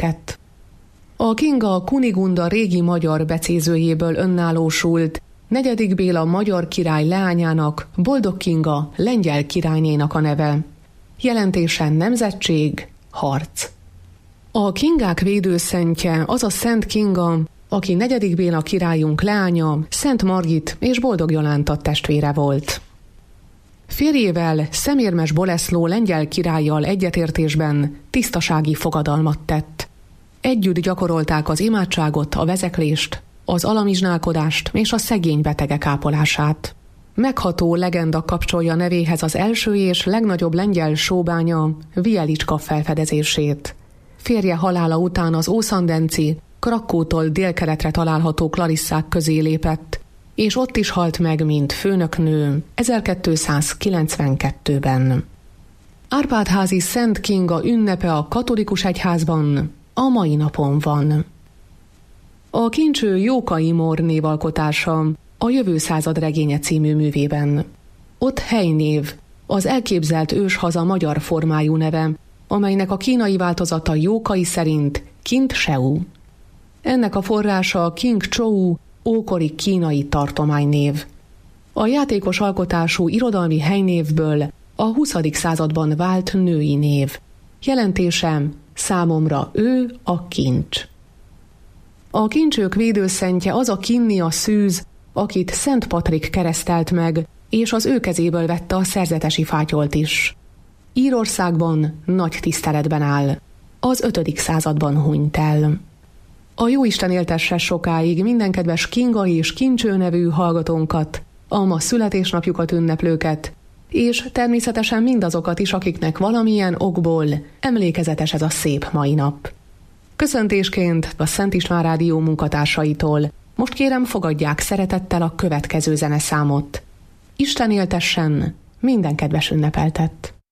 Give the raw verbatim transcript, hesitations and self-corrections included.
őket. A Kinga Kunigunda régi magyar becézőjéből önállósult, negyedik Béla magyar király leányának, Boldog Kinga lengyel királynénak a neve. Jelentése nemzetség, harc. A Kingák védőszentje az a Szent Kinga, aki negyedik Béla királyunk leánya, Szent Margit és Boldog Jolánta testvére volt. Férjével, Szemérmes Bolesló lengyel királlyal egyetértésben tisztasági fogadalmat tett. Együtt gyakorolták az imádságot, a vezeklést, az alamizsnálkodást és a szegény betegek ápolását. Megható legenda kapcsolja nevéhez az első és legnagyobb lengyel sóbánya, Wieliczka felfedezését. Férje halála után az ószandenci, Krakótól délkeletre található Klarisszák közé lépett, és ott is halt meg, mint főnöknő ezerkétszázkilencvenkettőben. Árpád-házi Szent Kinga ünnepe a katolikus egyházban a mai napon van. A Kincső Jókai Mór névalkotása a Jövő század regénye című művében. Ott helynév, az elképzelt őshaza magyar formájú neve, amelynek a kínai változata Jókai szerint Kint Seu. Ennek a forrása King Chou, ókori kínai tartománynév. A játékos alkotású irodalmi helynévből a huszadik században vált női név. Jelentése számomra ő a kincs. A kincsők védőszentje az a Kinni a szűz, akit Szent Patrik keresztelt meg, és az ő kezéből vette a szerzetesi fátyolt is. Írországban nagy tiszteletben áll. Az ötödik században hunyt el. A Jóisten éltesse sokáig minden kedves Kinga és Kincső nevű hallgatónkat, a ma születésnapjukat ünneplőket, és természetesen mindazokat is, akiknek valamilyen okból emlékezetes ez a szép mai nap. Köszöntésként a Szent István Rádió munkatársaitól most kérem, fogadják szeretettel a következő zeneszámot. Isten éltessen minden kedves ünnepeltet!